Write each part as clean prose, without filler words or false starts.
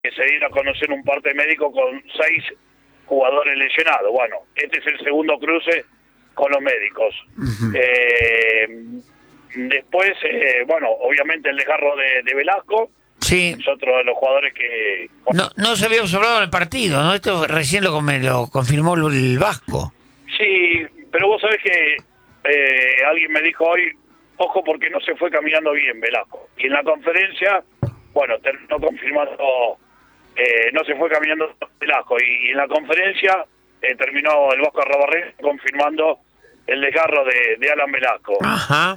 que se diera a conocer un parte médico con 6 jugadores lesionados. Bueno, este es el segundo cruce con los médicos. Después, bueno, obviamente el desgarro de Velasco. Sí. Es otro de los jugadores que... No se había observado en el partido, ¿no? Esto recién lo confirmó el Vasco. Sí, pero vos sabés que alguien me dijo hoy, ojo porque no se fue caminando bien Velasco. Y en la conferencia, bueno, terminó confirmando, no se fue caminando Velasco. Y en la conferencia terminó el Vasco Arrobarrena confirmando el desgarro de Alan Velasco. Ajá.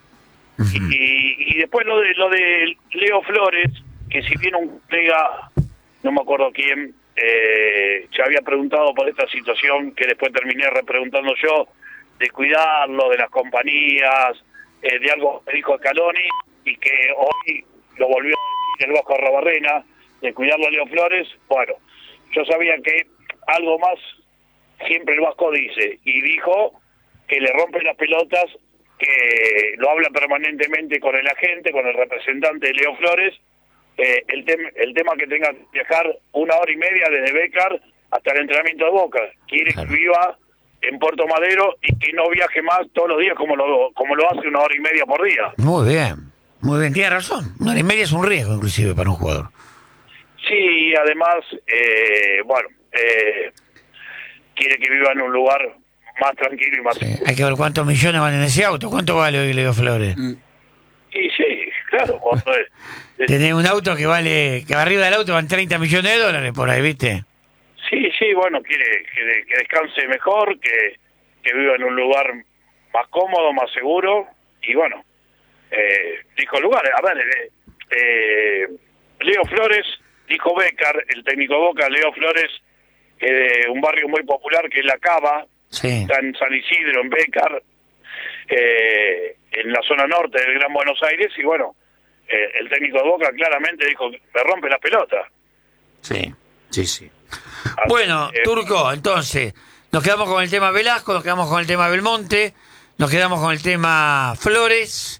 Y después lo de Leo Flores, que si bien un colega, no me acuerdo quién, se había preguntado por esta situación, que después terminé repreguntando yo, de cuidarlo, de las compañías, de algo que dijo Scaloni, y que hoy lo volvió a decir el Vasco Arrobarrena, de cuidarlo a Leo Flores. Bueno, yo sabía que algo más siempre el Vasco dice, y dijo que le rompe las pelotas, que lo habla permanentemente con el agente, con el representante de Leo Flores, el tema que tenga que viajar 1 hora y media desde Bécar hasta el entrenamiento de Boca. Quiere que viva en Puerto Madero y que no viaje más todos los días como lo hace 1 hora y media por día. Muy bien, tiene razón. 1 hora y media es un riesgo inclusive para un jugador. Sí, además, bueno, quiere que viva en un lugar más tranquilo y más... Sí. Hay que ver cuántos millones van en ese auto. ¿Cuánto vale hoy Leo Flores? Y sí, claro. Tenés un auto que arriba del auto van 30 millones de dólares por ahí, ¿viste? Sí, bueno, quiere que descanse mejor, que viva en un lugar más cómodo, más seguro, y bueno, dijo lugares. A ver, Leo Flores, dijo Bécar, el técnico de Boca, Leo Flores, un barrio muy popular que es La Cava, sí. Está en San Isidro, en Bécar, en la zona norte del Gran Buenos Aires, y bueno, el técnico de Boca claramente dijo, me rompe la pelota. Sí. Bueno, Turco, entonces, nos quedamos con el tema Velasco, nos quedamos con el tema Belmonte, nos quedamos con el tema Flores.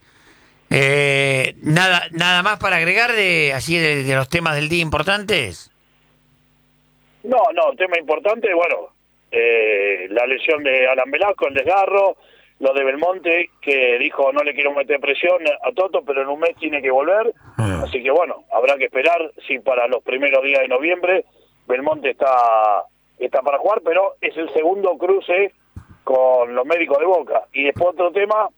Nada más para agregar de los temas del día importantes. No, tema importante, bueno, la lesión de Alan Velasco, el desgarro, lo de Belmonte, que dijo no le quiero meter presión a Toto, pero en un mes tiene que volver, así que bueno, habrá que esperar si para los primeros días de noviembre Belmonte está para jugar, pero es el segundo cruce con los médicos de Boca. Y después otro tema,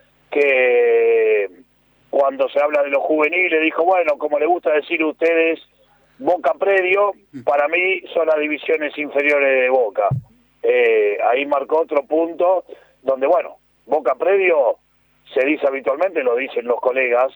que cuando se habla de los juveniles, dijo, bueno, como le gusta decir a ustedes, Boca Predio, para mí son las divisiones inferiores de Boca. Ahí marcó otro punto donde, bueno, Boca Predio se dice habitualmente, lo dicen los colegas,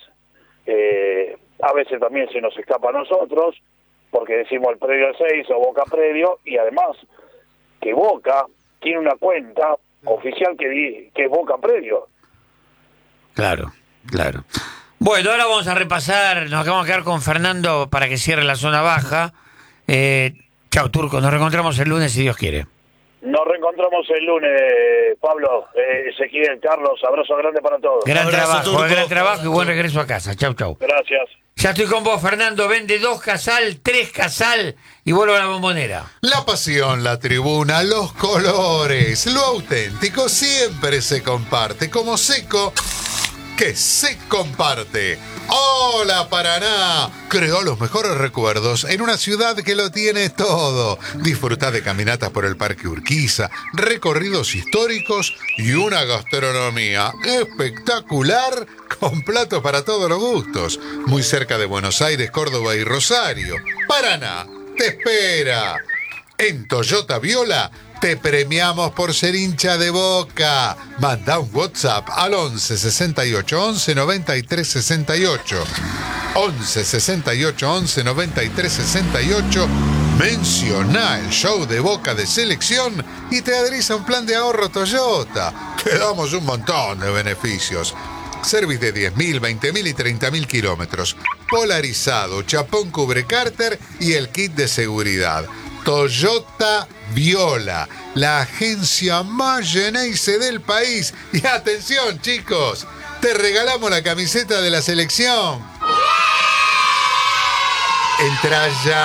a veces también se nos escapa a nosotros, porque decimos el Predio 6 o Boca Predio, y además que Boca tiene una cuenta oficial que es Boca Predio. Claro. Bueno, ahora vamos a repasar, nos vamos a quedar con Fernando para que cierre la zona baja. Chau, Turco, nos reencontramos el lunes si Dios quiere. Nos reencontramos el lunes, Pablo, Ezequiel, Carlos, abrazo grande para todos. Gran trabajo y buen regreso a casa. Chau. Gracias. Ya estoy con vos, Fernando. Vende 2 Casal, 3 Casal y vuelvo a la Bombonera. La pasión, la tribuna, los colores, lo auténtico siempre se comparte. Como Seco, que se comparte. ¡Hola, Paraná! Creó los mejores recuerdos en una ciudad que lo tiene todo. Disfruta de caminatas por el Parque Urquiza, recorridos históricos y una gastronomía espectacular con platos para todos los gustos. Muy cerca de Buenos Aires, Córdoba y Rosario. Paraná te espera. En Toyota Viola te premiamos por ser hincha de Boca. Manda un WhatsApp al 11 68 11 93 68. 11 68 11 93 68. Menciona el show de Boca de selección y te adherís a un plan de ahorro Toyota. Te damos un montón de beneficios. Service de 10.000, 20.000 y 30.000 kilómetros. Polarizado, chapón cubre cárter y el kit de seguridad. Toyota Viola, la agencia más Geneise del país. Y atención, chicos, te regalamos la camiseta de la selección. Entra ya